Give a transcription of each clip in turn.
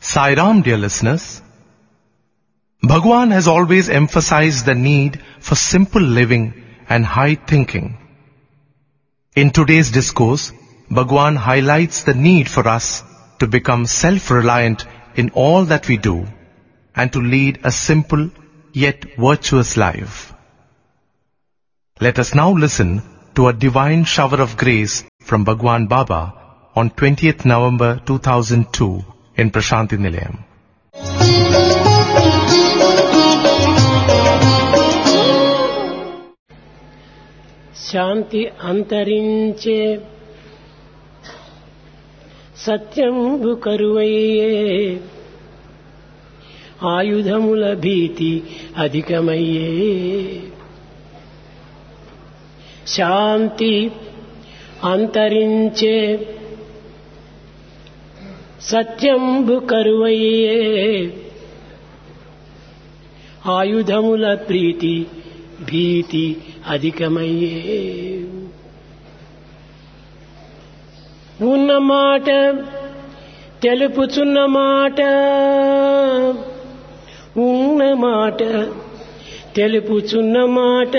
Sai Ram, dear listeners. Bhagwan has always emphasized the need for simple living and high thinking. In today's discourse, Bhagwan highlights the need for us to become self-reliant in all that we do and to lead a simple yet virtuous life. Let us now listen to a divine shower of grace from Bhagwan Baba on 20th November 2002 in Prashanti Nilayam. శాంతి అంతరించే సత్యంబు కరువయ్యే ఆయుధముల భీతి అధికమయ్యే శాంతి అంతరించే సత్యంబు కరువయ్యే ఆయుధముల ప్రీతి భీతి అధికమయ్యే ఉన్న మాట తెలుపుచున్న మాట ఉన్న మాట తెలుపుచున్న మాట.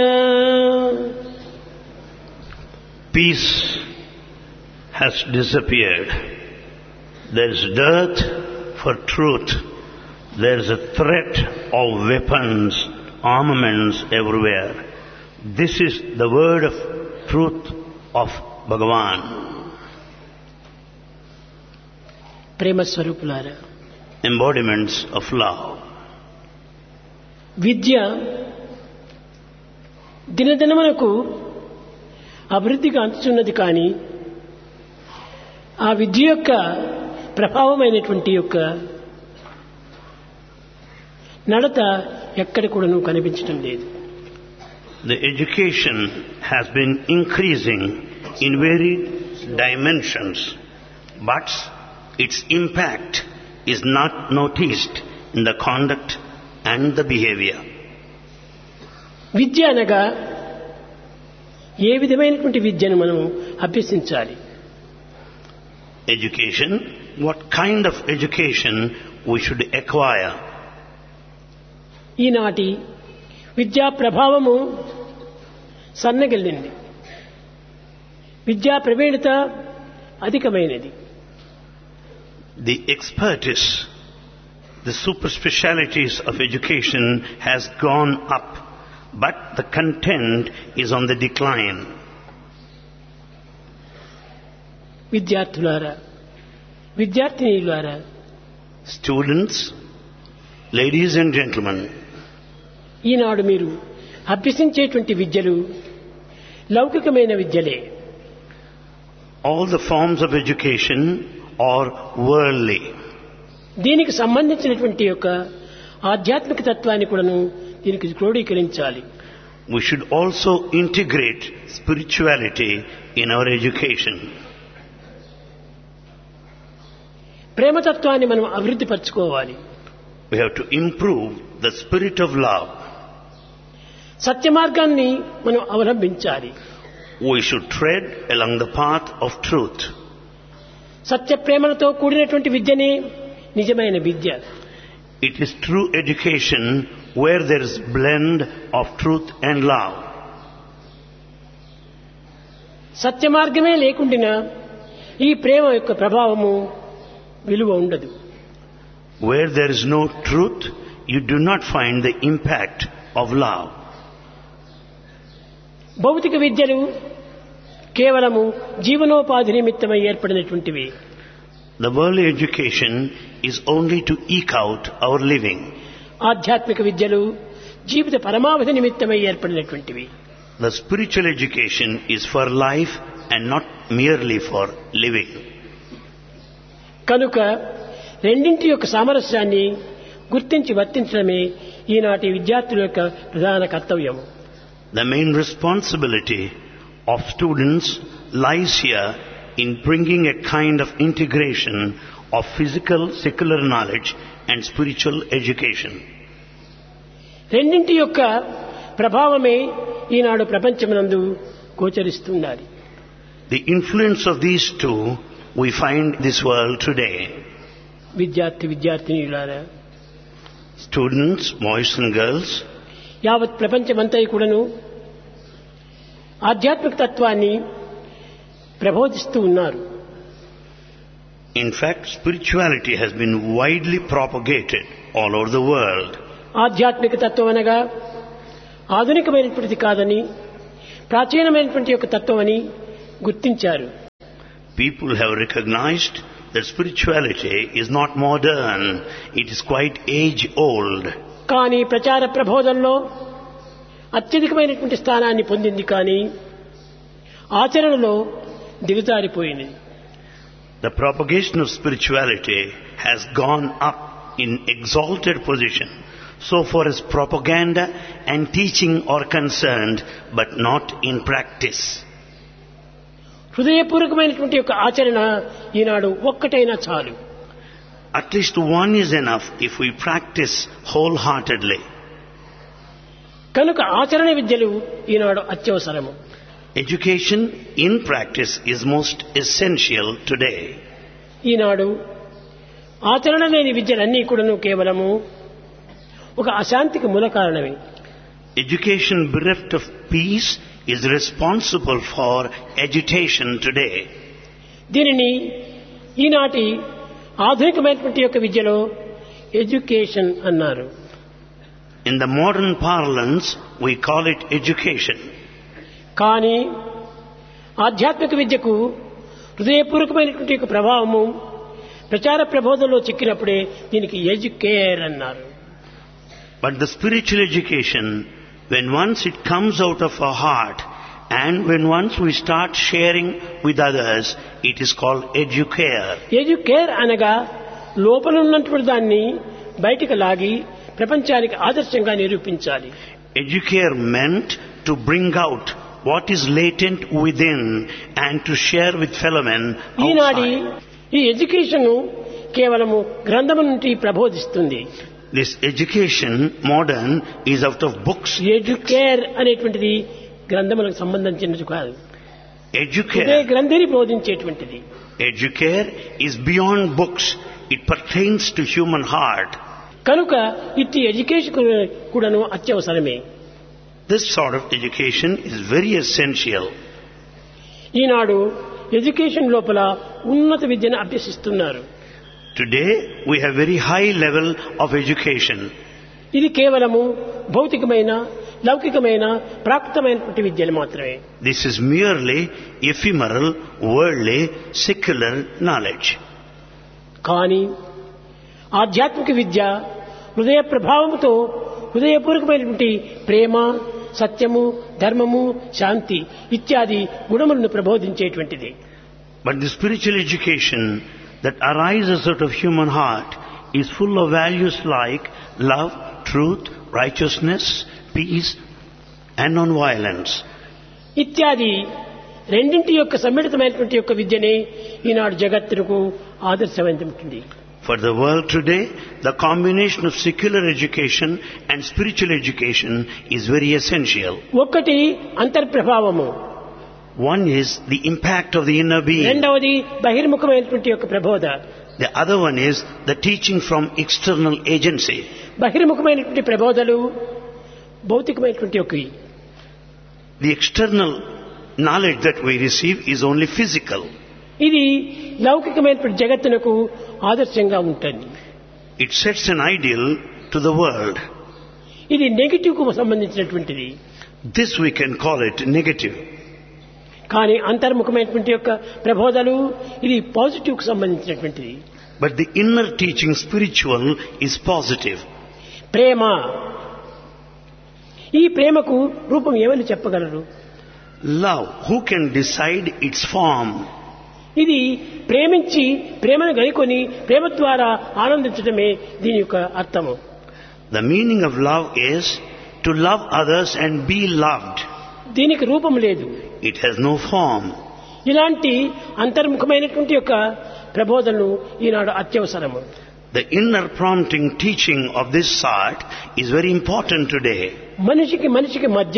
Peace has disappeared. There is dearth for truth. There is a threat of weapons, armaments everywhere. This is the word of truth of Bhagavan. ప్రేమ స్వరూపులారా, Embodiments of love. విద్య దినదినమునకు అభివృద్ధిగా అందుతున్నది, కానీ ఆ విద్య యొక్క ప్రభావమైనటువంటి యొక్క నడత ఎక్కడ కూడాను కనిపించడం లేదు. The education has been increasing in varied dimensions, but its impact is not noticed in the conduct and the behavior. విద్య అనగా ఏ విధమైనటువంటి విద్యను మనం అభ్యసించాలి? Education, what kind of education we should acquire? ఈనాటి విద్యా ప్రభావము సన్నగిల్లింది, విద్యా ప్రవీణత అధికమైనది. The expertise, the super specialities of education has gone up, but the content is on the decline. విద్యార్థులారా, విద్యార్థినీలారా, Students, ladies and gentlemen, ఈనాడు మీరు అభ్యసించేటువంటి విద్యలు లౌకికమైన విద్యలే. all the forms of education are worldly. దీనికి సంబంధించినటువంటి యొక్క ఆధ్యాత్మిక తత్వాన్ని కూడాను దీనికి క్రోడీకరించాలి. We should also integrate spirituality in our education. ప్రేమతత్వాన్ని మనం అభివృద్ధి పరచుకోవాలి. We have to improve the spirit of love. సత్య మార్గాన్ని మనం అవలంబించాలి. We should tread along the path of truth. సత్య ప్రేమలతో కూడినటువంటి విద్యనే నిజమైన విద్య. It is true education where there is blend of truth and love. సత్య మార్గమే లేకుండా ఈ ప్రేమ యొక్క ప్రభావము విలువ ఉండదు. Where there is no truth, you do not find the impact of love. భౌతిక విద్యలు కేవలము జీవనోపాధి నిమిత్తమై ఏర్పడినటువంటివి. The worldly education is only to eke out our living. ఆధ్యాత్మిక విద్యలు జీవిత పరమావధి నిమిత్తమై ఏర్పడినటువంటివి. The spiritual education is for life and not merely for living. కనుక రెండింటి యొక్క సామరస్యాన్ని గుర్తించి వర్తించడమే ఈనాటి విద్యార్థుల యొక్క ప్రధాన కర్తవ్యము. The main responsibility of students lies here in bringing a kind of integration of physical, secular knowledge and spiritual education. రెండింటి యొక్క ప్రభావమే ఈనాడు ప్రపంచమునందు గోచరిస్తున్నది. The influence of these two we find in this world today. విద్యార్థినీయులారా, Students, boys and girls, యావత్ ప్రపంచమంతా కూడాను ఆధ్యాత్మిక తత్వాన్ని ప్రబోధిస్తూ ఉన్నారు. in fact, spirituality has been widely propagated all over the world. ఆధ్యాత్మిక తత్వం అనగా ఆధునికమైనటువంటిది కాదని ప్రాచీనమైనటువంటి యొక్క తత్వం అని గుర్తించారు. People have recognized that spirituality is not modern, it is quite age-old. కానీ ప్రచార ప్రబోధనలో అత్యధికమైనటువంటి స్థానాన్ని పొందింది, కానీ ఆచరణలో దిగజారిపోయింది. The propagation of spirituality has gone up in exalted position so far as propaganda and teaching are concerned, but not in practice. హృదయపూర్వకమైనటువంటి యొక్క ఆచరణ ఈనాడు ఒక్కటైనా చాలు. At least one is enough if we practice wholeheartedly. కనుక ఆచరణ విద్యలు ఈనాడు అత్యవసరము. Education in practice is most essential today. ఈనాడు ఆచరణ లేని విద్యలన్నీ కూడాను కేవలము ఒక అశాంతికి మూల కారణమే. Education bereft of peace is responsible for agitation today. దీనిని ఈనాటి ఆధునికమైనటువంటి యొక్క విద్యలో ఎడ్యుకేషన్ అన్నారు. In the modern parlance, we call it education. కానీ ఆధ్యాత్మిక విద్యకు హృదయపూర్వకమైనటువంటి యొక్క ప్రభావము ప్రచార ప్రబోధంలో చిక్కినప్పుడే దీనికి ఎడ్యుకేర్ అన్నారు. But the spiritual education, when once it comes out of our heart and when once we start sharing with others, it is called educare. Educare అనగా లోపల ఉన్నటువంటి దాన్ని బయటికి లాగి ప్రపంచానికి ఆదర్శంగా నిరూపించాలి. Educare meant to bring out what is latent within and to share with fellow men ఈనాటి outside. ఈ ఎడ్యుకేషన్ కేవలము గ్రంథము నుండి ప్రబోధిస్తుంది. This education, modern, is out of books. Educare అనేటువంటిది గ్రంథములకు సంబంధించినది కాదు. ఇదే Educare, గ్రంథిని బోధించేటువంటిది. educare is beyond books. It pertains to human heart. కనుక ఇట్టి ఎడ్యుకేషన్ కూడాను అత్యవసరమే. This sort of education is very essential. Eenadu education లోపల ఉన్నత విద్యను అభ్యసిస్తున్నారు. Today we have very high level of education. ఇది కేవలము భౌతికమైన లౌకికమైన ప్రాకృతమైనటువంటి విద్యలు మాత్రమే. This is merely ephemeral, worldly, secular knowledge. కానీ ఆధ్యాత్మిక విద్య హృదయ ప్రభావముతో హృదయపూర్వకమైనటువంటి ప్రేమ, సత్యము, ధర్మము, శాంతి ఇత్యాది గుణములను ప్రబోధించేటువంటిది. But the spiritual education that arises out of human heart is full of values like love, truth, righteousness, peace and non-violence. ఇత్యాది రెండింటి యొక్క సమ్మిళితమైనటువంటి యొక్క విద్యనే ఈనాడు జగత్తుకు ఆదర్శవంతమవుతుంది. For the world today, the combination of secular education and spiritual education is very essential. ఒక్కటి అంతర్ప్రభావము, One is the impact of the inner being. రెండవది బహిర్ముఖమైనటువంటి యొక్క ప్రబోధ. The other one is the teaching from external agency. బహిర్ముఖమైనటువంటి ప్రబోధలు భౌతికమైనటువంటి ఒకవి. The external knowledge that we receive is only physical. ఇది లౌకికమైనటువంటి జగత్తునకు ఆదర్శంగా ఉంటుంది. It sets an ideal to the world. ఇది negative కు సంబంధించినటువంటిది. This we can call it negative. కానీ అంతర్ముఖమైనటువంటి యొక్క ప్రబోధలు ఇది పాజిటివ్ కు సంబంధించినటువంటిది. But the inner teaching, spiritual, is positive. ప్రేమ, ఈ ప్రేమకు రూపం ఏమని చెప్పగలరు? Love, who can decide its form? ఇది ప్రేమించి ప్రేమను గైకొని ప్రేమ ద్వారా ఆనందించడమే దీని యొక్క అర్థము. The meaning of love is to love others and be loved. దీనికి రూపం లేదు. It has no form. ఇలాంటి అంతర్ముఖమైనటువంటి యొక్క ప్రబోధనలు ఈనాడు అత్యవసరము. The inner prompting teaching of this sort is very important today. మనిషికి మనిషికి మధ్య,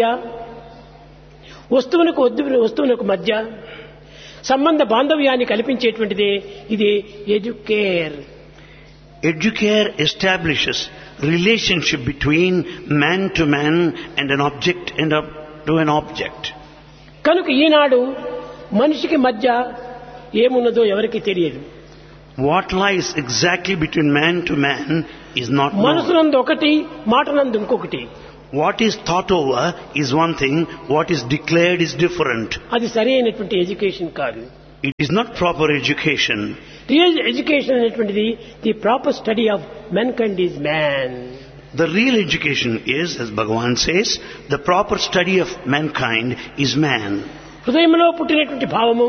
వస్తువునకు మధ్య సంబంధ బాంధవ్యాన్ని కల్పించేటువంటిదే ఇది educare. Educare establishes relationship between man to man and an object and to an object. కనుక ఈనాడు మనిషికి మధ్య ఏమున్నదో ఎవరికి తెలియదు. What lies exactly between man to man is not known. మనసునందు ఒకటి, మాటనందు ఇంకొకటి. What is thought over is one thing, what is declared is different. అది సరైనటువంటి education కాదు. It is not proper education. Real education అనేటువంటిది the proper study of మెన్కైండ్ is man. The real education is, as Bhagavan says, the proper study of mankind is man. హృదయంలో పుట్టినటువంటి భావము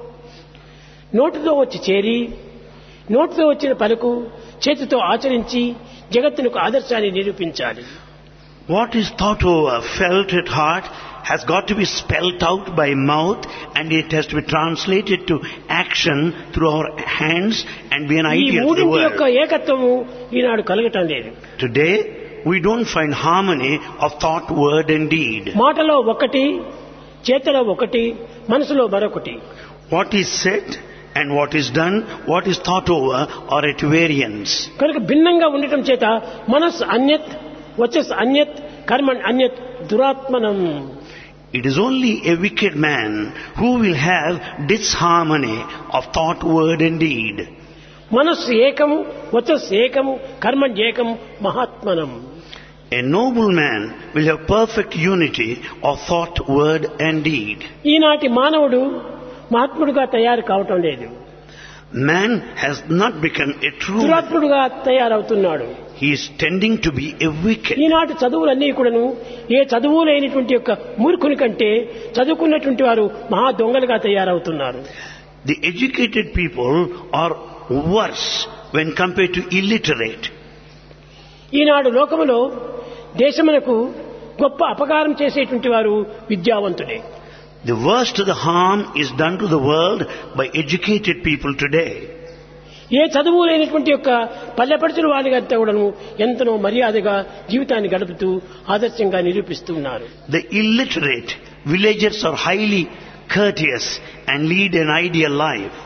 నోటితో వచ్చి చేరి, నోటితో వచ్చిన పలుకు చేతితో ఆచరించి జగత్తునకు ఆదర్శాన్ని నిరూపించాలి. What is thought over, felt at heart, has got to be spelt out by mouth, and it has to be translated to action through our hands and be an ఈ idea of the మూడింటి యొక్క world. ఏకత్వము ఈనాడు కలగటం లేదు. Today, we don't find harmony of thought, word and deed. మాటలో ఒకటి, చేతలో ఒకటి, మనసులో మరొకటి. What is said and what is done, what is thought over are at variance. కనుక భిన్నంగా ఉండటం చేత మనస్ అన్యత్, వచస్ అన్యత్, కర్మణ్ అన్యత్, దురాత్మనం. It is only a wicked man who will have disharmony of thought, word and deed. మనస్సు ఏకము, వచస్ ఏకము, కర్మణ్ ఏకము, మహాత్మనం. A noble man will have perfect unity of thought, word and deed. ఈనాటి మానవుడు మహాత్ముడుగా తయారు కావటం లేదు. Man has not become a true man. దురాత్ముడుగా తయారవుతున్నాడు. He is tending to be a wicked. ఈనాటి చదువులన్నీ కూడాను ఏ చదువు లేనిటువంటి యొక్క మూర్ఖుని కంటే చదువుకున్నటువంటి వారు మహా దొంగలుగా తయారవుతున్నారు. The educated people are worse when compared to illiterate. ఈనాడు లోకములో దేశమునకు గొప్ప అపకారం చేసేటువంటి వారు విద్యావంతుడే. The worst of the harm is done to the world by educated people today. ఏ చదువు లేనటువంటి యొక్క పల్లెపడుచుల వారిగారితో కూడాను ఎంతనో మర్యాదగా జీవితాన్ని గడుపుతూ ఆదర్శంగా నిరూపిస్తున్నారు. The illiterate villagers are highly courteous and lead an ideal life.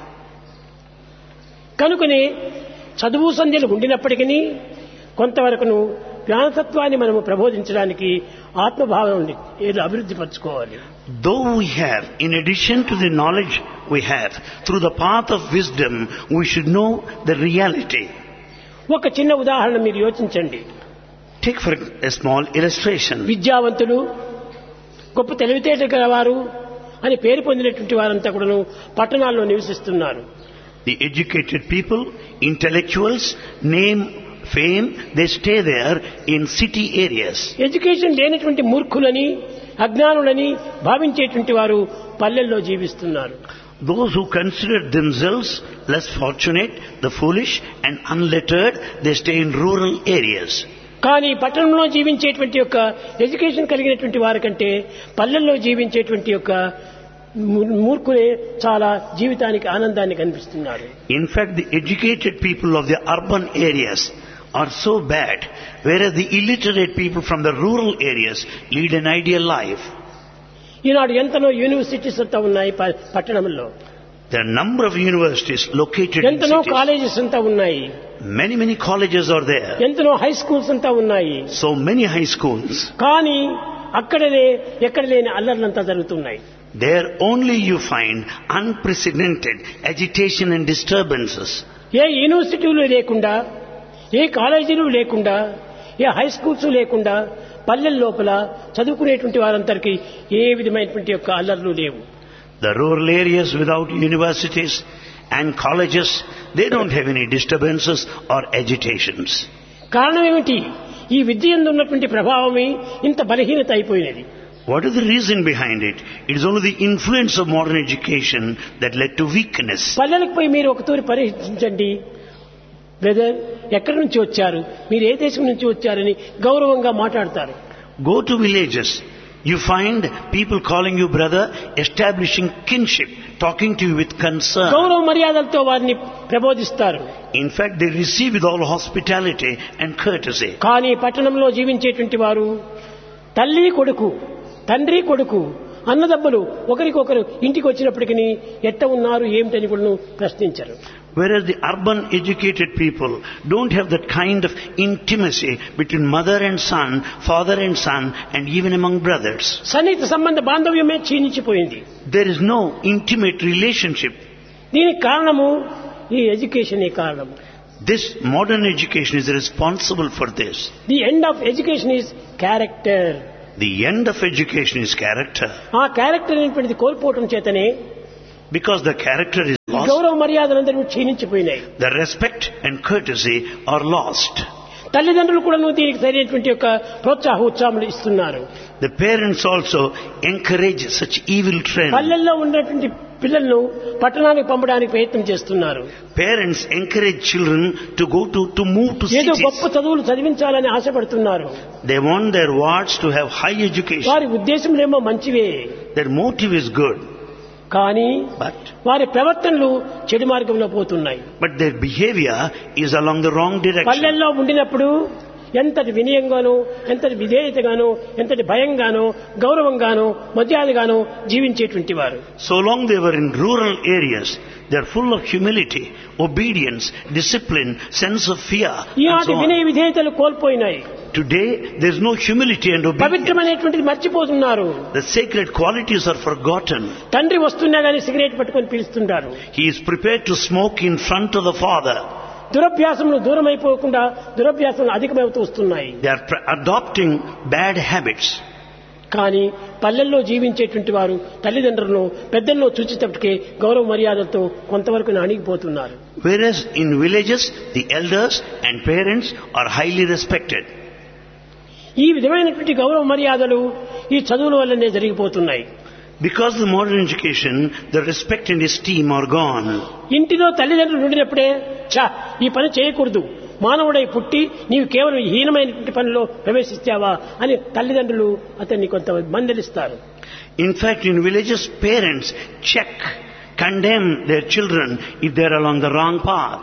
కనుకనే చదువు సంధ్యలు ఉండినప్పటికీ కొంతవరకును జ్ఞానతత్వాన్ని మనము ప్రబోధించడానికి ఆత్మభావం ఏదో అభివృద్ధి పరచుకోవాలి. Though we have, in addition to the knowledge we have, through the path of wisdom, we should know the reality. ఒక చిన్న ఉదాహరణ మీరు యోచించండి. Take for a small illustration. విద్యావంతులు, గొప్ప తెలివితేటలు గలవారు అని పేరు పొందినటువంటి వారంతా కూడాను పట్టణాల్లో నివసిస్తున్నారు. The educated people, intellectuals, name, fame, they stay there in city areas. Education లేనటువంటి మూర్ఖులని, అజ్ఞానులని భావించేటువంటి వారు పల్లెల్లో జీవిస్తున్నారు. Those who consider themselves less fortunate, the foolish and unlettered, they stay in rural areas. కానీ పట్టణంలో జీవించేటువంటి యొక్క ఎడ్యుకేషన్ కలిగినటువంటి వారి కంటే పల్లెల్లో జీవించేటువంటి యొక్క మూర్ఖులే చాలా జీవితానికి ఆనందాన్ని కనిపిస్తున్నారు. In fact, the educated people of the urban areas are so bad, whereas the illiterate people from the rural areas lead an ideal life. ఈనాడు ఎంతనో యూనివర్సిటీస్ అంతా ఉన్నాయి పట్టణంలో. There are a number of universities located in ఎంతనో cities. Colleges అంతా ఉన్నాయి. Many colleges are there. ఎంతనో high schools అంతా ఉన్నాయి. So many high schools. కానీ అక్కడనే ఎక్కడ లేని అల్లర్లంతా జరుగుతున్నాయి. There only you find unprecedented agitation and disturbances. ఏ యూనివర్సిటీలు లేకుండా, ఏ కాలేజీలు లేకుండా, ఏ హై స్కూల్స్ లేకుండా పల్లెల లోపల చదువుకునేటువంటి వారందరికీ ఏ విధమైనటువంటి యొక్క అల్లర్లు లేవు. The rural areas without universities and colleges, they don't have any disturbances or agitations. కారణం ఏమిటి? ఈ విద్య యందు ఉన్నటువంటి ప్రభావమే ఇంత బలహీనత అయిపోయినది. What is the reason behind it? It is only the influence of modern education that led to weakness. పల్లెలకు పోయి మీరు ఒకతూరి పరీక్షించండి. బ్రదర్, ఎక్కడి నుంచి వచ్చారు, మీరు ఏ దేశం నుంచి వచ్చారని గౌరవంగా మాట్లాడతారు. Go to villages. You find people calling you brother, establishing kinship, talking to you with concern. గౌరవ మర్యాదలతో వారిని ప్రబోధిస్తారు. In fact, they receive with all hospitality and courtesy. కానీ పట్టణంలో జీవించేటువంటి వారు తల్లి కొడుకు, తండ్రి కొడుకు, అన్నదమ్ములు ఒకరికొకరు ఇంటికి వచ్చినప్పటికీ ఎట్ట ఉన్నారు ఏమిటని కూడా ప్రశ్నించరు. Whereas the urban educated people don't have that kind of intimacy between mother and son, father and son, and even among brothers. సన్నిహిత సంబంధ బాంధవ్యమే క్షీణించిపోయింది. There is no intimate relationship. దీనికి కారణము ఈ ఎడ్యుకేషనే కారణం. This modern education is responsible for this. The end of education is character. The end of education is character. ఆ character అనేటువంటిది కోల్పోవటం చేతనే Because the character is lost, గౌరవ మర్యాదలందరూ క్షీణించిపోయినాయి. the respect and courtesy are lost. తల్లిదండ్రులు కూడా దీనికి సరైనటువంటి యొక్క ప్రోత్సాహోత్సాహములు ఇస్తున్నారు. The parents also encourage such evil trends. పల్లెల్లో ఉన్నటువంటి పిల్లలను పట్టణానికి పంపడానికి ప్రయత్నం చేస్తున్నారు. Parents encourage children to move to ఏదో cities. గొప్ప చదువులు చదివించాలని ఆశపడుతున్నారు. They want their wards to have high education. వారి ఉద్దేశములేమో మంచివే, Their motive is good, కానీ but వారి ప్రవర్తనలు చెడు మార్గంలో పోతున్నాయి. their behavior is along the wrong direction. పల్లెల్లో ఉండినప్పుడు ఎంతటి వినయంగానో, ఎంతటి విధేయతగానో, ఎంతటి భయంగానో, గౌరవంగానో, మర్యాదగానో జీవించేటువంటి వారు. So long they were in rural areas, they are full of humility, obedience, discipline, sense of fear. and ఈనాటి so on. వినయ విధేయతలు కోల్పోయినాయి. Today there is no humility and obedience. పవిత్రమైనటువంటిది మర్చిపోతున్నారు. The sacred qualities are forgotten. తండ్రి వస్తున్నా గానీ cigarette పట్టుకొని పీలుస్తుంటారు. He is prepared to smoke in front of the father. దురభ్యాసములు దూరం అయిపోకుండా దురభ్యాసములు అధికమవుతూ వస్తున్నాయి. They are adopting bad habits. కానీ పల్లెల్లో జీవించేటువంటి వారు తల్లిదండ్రులను పెద్దల్లో చూచేటప్పటికే గౌరవ మర్యాదలతో కొంతవరకు అణిగిపోతున్నారు. Whereas in villages, the elders and parents are highly respected. ఈ విధమైనటువంటి గౌరవ మర్యాదలు ఈ చదువుల వల్లనే జరిగిపోతున్నాయి. Because of the modern education, the respect and esteem are gone. ఇంటిలో తల్లిదండ్రులు ఉండినప్పుడే ఈ పని చేయకూడదు, మానవుడై పుట్టి నీవు కేవలం హీనమైనటువంటి పనిలో ప్రవేశిస్తావా అని తల్లిదండ్రులు అతన్ని కొంత మందలిస్తారు. In fact, in villages, parents check, condemn their children if they are along the wrong path.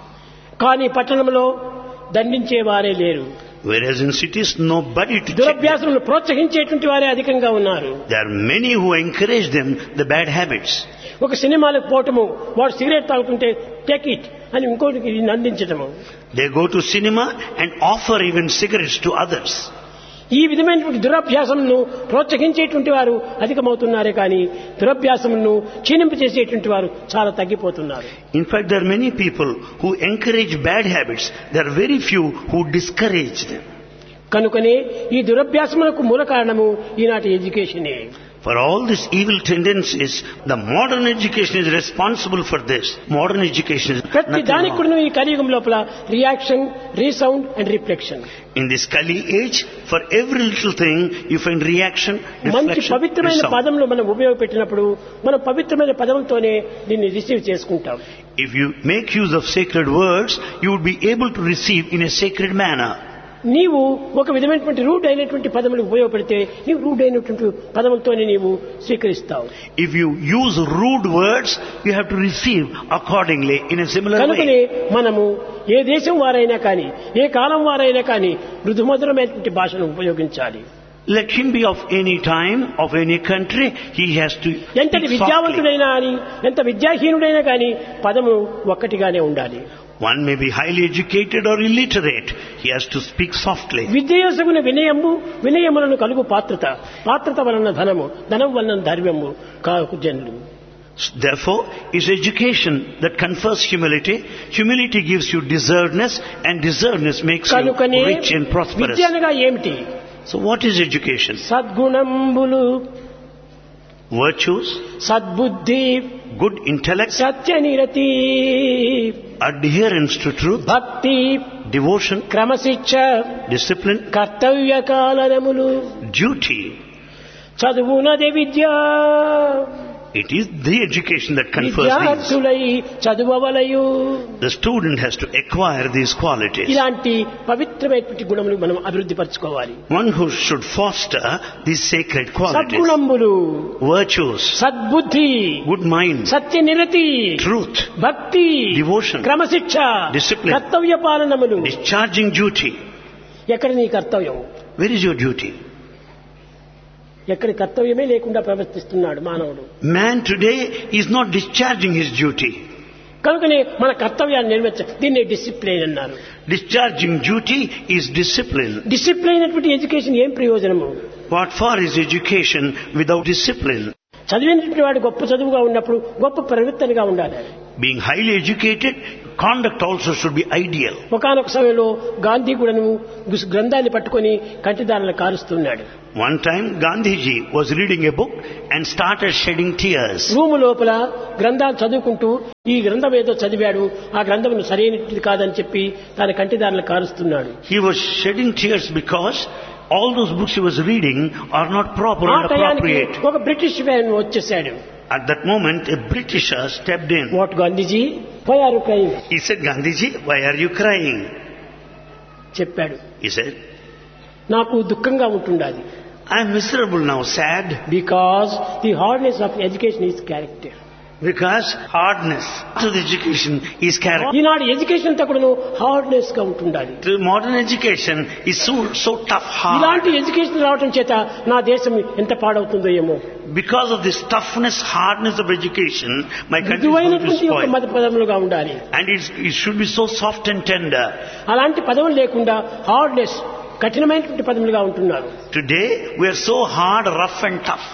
కానీ పట్టణంలో దండించేవారే లేరు. Whereas in cities, nobody to check them. దురభ్యాసములను ప్రోత్సహించేటువంటి వారే అధికంగా ఉన్నారు. There are many who encourage them, the bad habits. ఒక సినిమాలకు పోవటము, వాడు cigarette తాగుతుంటే టేక్ ఇట్ అని ఇంకోటికి అందించటము. They go to cinema and offer even cigarettes to others. ఈ విధమైనటువంటి దురభ్యాసములను ప్రోత్సహించేటువంటి వారు అధికమవుతున్నారే కానీ దురభ్యాసములను క్షీణింపజేసేటువంటి వారు చాలా తగ్గిపోతున్నారు. In fact, there are many people who encourage bad habits. There are very few who discourage them. కనుకనే ఈ దురభ్యాసములకు మూల కారణము ఈనాటి ఎడ్యుకేషనే. For all these evil tendencies, the modern education is responsible for this. Modern education is ప్రతి nothing దానికి wrong. కూడా ఈ కలియుగం లోపల reaction, resound and reflection. In this Kali age, for every little thing, you find reaction, మంచి reflection, పవిత్రమైన resound. పదములు మనం ఉపయోగపెట్టినప్పుడు మనం పవిత్రమైన పదములతోనే దీన్ని రిసీవ్ చేసుకుంటాం. If you make use of sacred words, you would be able to receive in a sacred manner. నీవు ఒక విధమైనటువంటి రూడ్ అయినటువంటి పదములు ఉపయోగపెడితే నీవు రూడ్ అయినటువంటి పదములతోనే నీవు స్వీకరిస్తావు. If you use rude words, you have to receive accordingly in a similar కనుకనే way. మనము ఏ దేశం వారైనా కానీ ఏ కాలం వారైనా కానీ మృదుమధురమైనటువంటి భాషను ఉపయోగించాలి. Let him be of any time, of any country, he has to ఎంతటి speak softly. విద్యావంతుడైనా అని ఎంత విద్యాహీనుడైనా కానీ పదము ఒక్కటిగానే ఉండాలి. One may be highly educated or illiterate. He has to speak softly. విద్యయోసమున వినయము, వినయములను కలుగు పాత్రత, పాత్రత వలన ధనము, ధనం వలన ధర్మము కాకు జనులు. Therefore, it's education that confers humility. Humility gives you deservedness, and deservedness makes you కనుకనే rich and prosperous. విద్య అనగా ఏమిటి? So what is education? సద్గుణంబులు, Virtues, సద్బుద్ధి, good intellect, సత్యనిరతి, adherence to truth, భక్తి, devotion, క్రమశిక్ష, discipline, కర్తవ్య కాలనములు, duty. చదువునదే Vidya, It is the education that confers these. విద్యార్థులై చదువవలయు. The student has to acquire these qualities. ఇలాంటి పవిత్రమైనటువంటి గుణములు మనం అభివృద్ధి పరచుకోవాలి. One who should foster these sacred qualities. సద్గుణంబులు, Virtues, సద్బుద్ధి, good mind, సత్యనిరతి, truth, భక్తి, devotion, క్రమశిక్ష, discipline, కర్తవ్య పాలనములు. discharging duty. ఎక్కడ నీ కర్తవ్యం? Where is your duty? ఎక్కడ కర్తవ్యమే లేకుండా ప్రవర్తిస్తున్నాడు మానవుడు. Man today is not discharging his duty. కనుకనే మన కర్తవ్యాన్ని నిర్వహించాలి. దీన్ని డిసిప్లిన్ అన్నారు. Discharging duty is discipline. Discipline అయినటువంటి ఎడ్యుకేషన్ ఏం ప్రయోజనము? What for is education without discipline? చదివినటువంటి వాడు గొప్ప చదువుగా ఉన్నప్పుడు గొప్ప ప్రవృత్తనిగా ఉండాలి. Being highly educated, conduct also should be ideal. ఒకానొక సమయంలో గాంధీ కూడాను గ్రంథాన్ని పట్టుకొని కంటిదారులను కారుస్తున్నాడు. One time Gandhiji was reading a book and started shedding tears. Room లోపల గ్రంథాలు చదువుకుంటూ ఈ గ్రంథం ఏదో చదివాడు, ఆ గ్రంథం సరైనది కాదని చెప్పి తన కంటిదారులను కారుస్తున్నాడు. He was shedding tears because all those books he was reading are not proper ఆ and టయానికి appropriate. ఒక బ్రిటిష్ మ్యాన్ వచ్చేసాడు. At that moment, a Britisher stepped in. What Gandhiji, why are you crying? He said, Gandhiji, why are you crying? చెప్పాడు. He said, నాకు దుఃఖంగా ఉంటుండాది. I am miserable now, sad, because the hardness of education is character. because hardness to the education is character. Eenadu education అంతా కూడా hardness గా ఉంటుండాలి. The modern education is so tough, ఇలాంటి hard. Education రావడం చేత నా దేశం ఎంత పాడవుతుందో ఏమో. Because of this toughness, hardness of education, my country is going to మృదువైనటువంటి యొక్క spoil. మత పదములుగా ఉండాలి. And it should be so soft and tender. అలాంటి పదములు లేకుండా హార్డ్నెస్ కఠినమైనటువంటి పదములుగా ఉంటున్నారు. Today, we are so hard, rough and tough.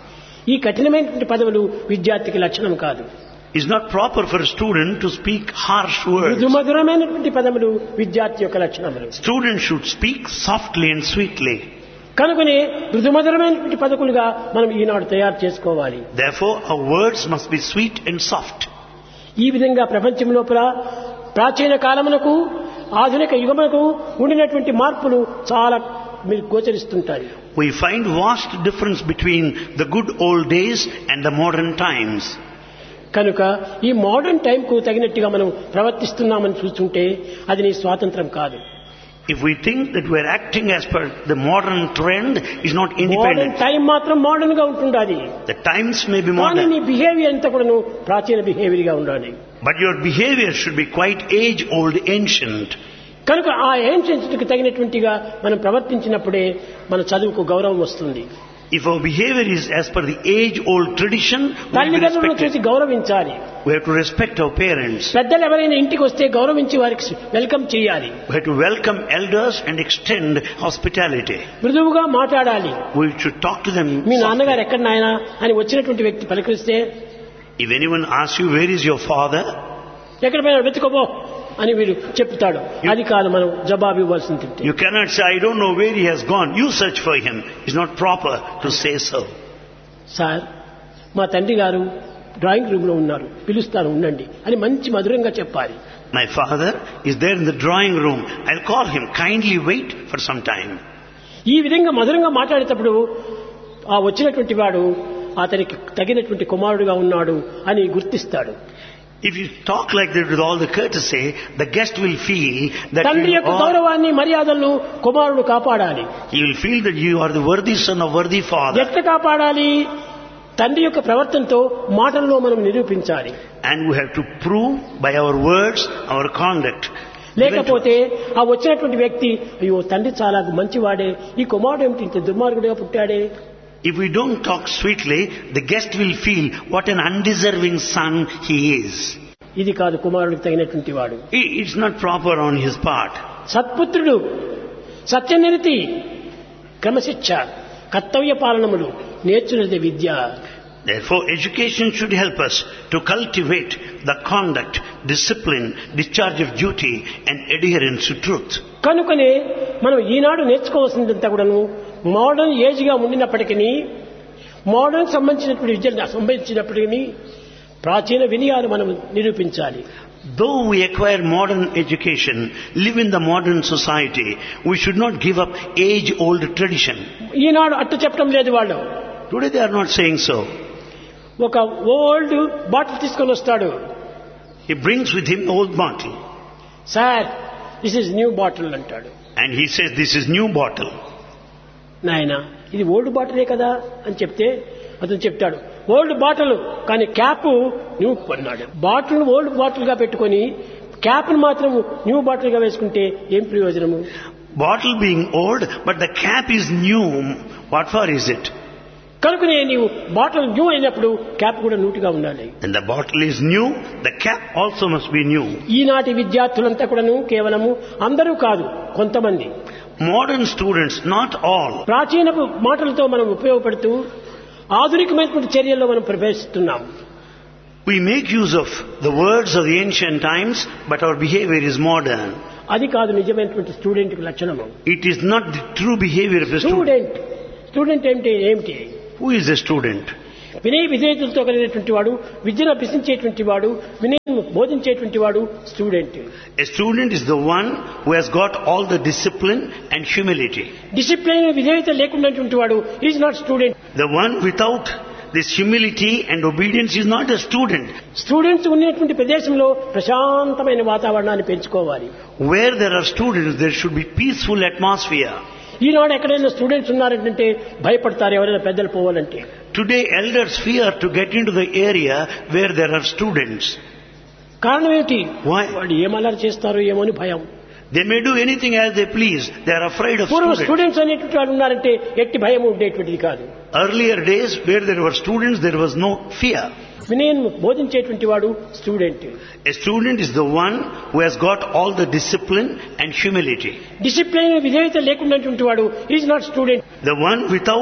ఈ కఠినమైనటువంటి పదవులు విద్యార్థికి లక్షణం కాదు. It's not proper for a student to speak harsh words. మృదుమధురమైనటువంటి పదములు విద్యార్థి యొక్క లక్షణములు. Students should speak softly and sweetly. కనుకనే మృదుమధురమైనటువంటి పదకులుగా మనం ఈనాడు తయారు చేసుకోవాలి. Therefore, our words must be sweet and soft. ఈ విధంగా ప్రపంచం లోపల ప్రాచీన కాలమునకు ఆధునిక యుగమునకు ఉండినటువంటి మార్పులు చాలా మీరు గోచరిస్తుంటాయి. We find vast difference between the good old days and the modern times. కనుక ఈ మోడర్న్ టైం కు తగినట్టుగా మనం ప్రవర్తిస్తున్నామని చూస్తుంటే అది నీ స్వాతంత్రం కాదు. If we think that we are acting as per the modern trend, is not modern independent. Time మాత్రం మోడర్న్ గా ఉంటుండాలి. The times may be కానీ modern, నీ బిహేవియర్ అంతా కూడా ప్రాచీన బిహేవియర్ గా ఉండాలి. but your behavior should be quite age-old, ancient. కనుక ఆ ఏన్షియన్స్కి తగినటువంటిగా మనం ప్రవర్తించినప్పుడే మన చదువుకు గౌరవం వస్తుంది. If our behavior is as per the age-old tradition, we will be తల్లిదండ్రులను చూసి respected. గౌరవించాలి. We have to respect our parents. పెద్దలు ఎవరైనా ఇంటికి వస్తే గౌరవించి వారికి వెల్కమ్ చేయాలి. We have to welcome elders and extend hospitality. మృదువుగా మాట్లాడాలి. We should talk to them me softly. నాన్నగారు ఎక్కడ నాయనా అని వచ్చినటువంటి వ్యక్తి పలకరిస్తే, If anyone asks you, where is your father? ఎక్కడ పోయినా వెతుకోబో అని వీరు చెప్తాడు. అది కాదు మనం జవాబు ఇవ్వాల్సింది. You cannot say, I don't know where he has gone. You search for him. It's not proper to say so. Sir, మా తండ్రి గారు డ్రాయింగ్ రూమ్ లో ఉన్నారు, పిలుస్తాను ఉండండి అని మంచి మధురంగా చెప్పాలి. My father is there in the drawing room. I'll call him. Kindly wait for some time. ఈ విధంగా మధురంగా మాట్లాడేటప్పుడు ఆ వచ్చినటువంటి వాడు అతనికి తగినటువంటి కుమారుడుగా ఉన్నాడు అని గుర్తిస్తాడు. If you talk like that with all the courtesy, the guest will feel that తండ్రి యొక్క గౌరవాన్ని మర్యాదలను కుమారుడు కాపాడాలి. he will feel that you are the worthy son of worthy father. ఎట్లా కాపాడాలి? తండ్రి యొక్క ప్రవర్తనతో మాటల్లో మనం నిరూపించాలి. And we have to prove by our words, our conduct. లేకపోతే ఆ వచ్చినటువంటి వ్యక్తి, అయ్యో తండ్రి చాలా మంచివాడే, ఈ కుమారుడు ఏమిటి ఇంత దుర్మార్గుడిగా పుట్టాడే. If we don't talk sweetly, the guest will feel what an undeserving son he is. ఇది కాదు కుమారుడికి తగినటువంటి వాడు. It's not proper on his part. సత్పుత్రుడు, సత్యనిరతి, క్రమశిక్ష, కర్తవ్య పాలనములు నేర్చున్నది విద్య. Therefore, education should help us to cultivate the conduct, discipline, discharge of duty and adherence to truth. కనుకనే మనం ఈనాడు నేర్చుకోవాల్సిందంతా కూడాను modern age గా ఉండినప్పటికీ, మోడర్న్ సంబంధించినటువంటి విద్యను సంబంధించినప్పటికీ ప్రాచీన వినయాలు మనం నిరూపించాలి. Though we acquire modern education, live in the modern society, we should not give up age-old tradition. ఈనాడు అట్టు చెప్పడం లేదు వాళ్ళు. Today they are not saying so. ఒక ఓల్డ్ బాటిల్ తీసుకొని వస్తాడు. He brings with him old bottle. Sir, this is new bottle అంటాడు. And he says, this is new bottle. నాయన, ఇది ఓల్డ్ బాటిలే కదా అని చెప్తే అతను చెప్తాడు, ఓల్డ్ బాటిల్ కానీ క్యాప్ న్యూ అన్నాడు. బాటిల్ ఓల్డ్ బాటిల్ గా పెట్టుకొని క్యాప్ మాత్రం న్యూ బాటిల్ గా వేసుకుంటే ఏం ప్రయోజనము? Bottle being old, but the cap is new. What for is it? కనుకనే నీవు బాటిల్ న్యూ అయినప్పుడు క్యాప్ కూడా నూటిగా ఉండాలి. When the bottle is new, the cap also must be new. ఈనాటి విద్యార్థులంతా కూడాను కేవలము అందరూ కాదు, కొంతమంది Modern students, not all, ప్రాచీన మాటలతో మనం ఉపయోగపడుతూ ఆధునికమైనటువంటి చర్యల్లో మనం ప్రవేశిస్తున్నాం. we make use of the words of the ancient times, but our behavior is modern. అది కాదు నిజమైనటువంటి స్టూడెంట్ లక్షణము. It is not the true behavior of a student. Student అంటే ఏమిటి? Who is a student? వినయ విధేయతలతో కలిగినటువంటి వాడు, విద్యను అభ్యసించేటువంటి వాడు, వినయం బోధించేటువంటి వాడు student. A student is the one who has got all the discipline and humility. Discipline విధేయత లేకున్నటువంటి వాడు is not student. The one without this humility and obedience is not a student. Students ఉన్నటువంటి ప్రదేశంలో ప్రశాంతమైన వాతావరణాన్ని పెంచుకోవాలి. Where there are students, there should be peaceful atmosphere. ఈనాడు ఎక్కడైనా students ఉన్నారంటే భయపడతారు ఎవరైనా పెద్దలు పోవాలంటే. Today elders fear to get into the area where there are students. కారణం ఏమిటి? Why? వాళ్ళు ఏమల్లరి చేస్తారో ఏమో అని భయం. They may do anything as they please. They are afraid of పూర్వం students. స్టూడెంట్స్ అనేటువంటి వాళ్ళు ఉన్నారంటే ఎట్టి భయం ఉండేటువంటిది కాదు. Earlier days, where there were students, there was no fear. వినయం బోధించేటువంటి వాడు student. A student is the one who has got all the discipline and humility. Discipline విధేయత లేకున్నటువంటి వాడు is not student. The one without